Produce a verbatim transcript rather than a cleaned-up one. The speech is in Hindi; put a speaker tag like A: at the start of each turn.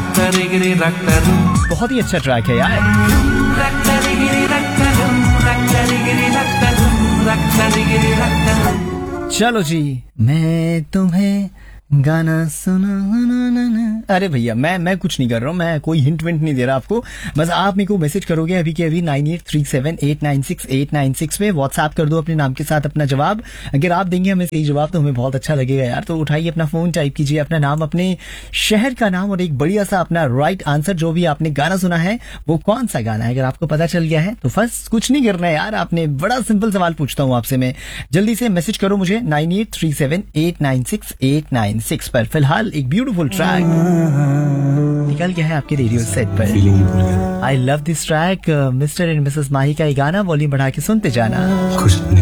A: बहुत ही अच्छा ट्रैक है यार। चलो जी, मैं तुम्हें गाना सुना ना ना ना। अरे भैया मैं मैं कुछ नहीं कर रहा हूँ, मैं कोई हिंट विंट नहीं दे रहा आपको, बस आप मेरे को मैसेज करोगे अभी के अभी nine eight three seven eight nine six eight nine six पे व्हाट्सएप कर दो अपने नाम के साथ अपना जवाब। अगर आप देंगे हमें सही जवाब तो हमें बहुत अच्छा लगेगा यार। तो उठाइए अपना फोन, टाइप कीजिए अपना नाम, अपने शहर का नाम और एक बढ़िया सा अपना राइट आंसर। जो भी आपने गाना सुना है वो कौन सा गाना है, अगर आपको पता चल गया है तो फर्स्ट कुछ नहीं करना है यार आपने, बड़ा सिंपल सवाल पूछता हूँ आपसे मैं, जल्दी से मैसेज करो मुझे nine eight three seven eight nine six eight nine six पर। फिलहाल एक ब्यूटीफुल ट्रैक निकल गया है आपके रेडियो सेट पर। I love this track, mister and Mrs माही का ये गाना, वॉल्यूम बढ़ा के सुनते जाना।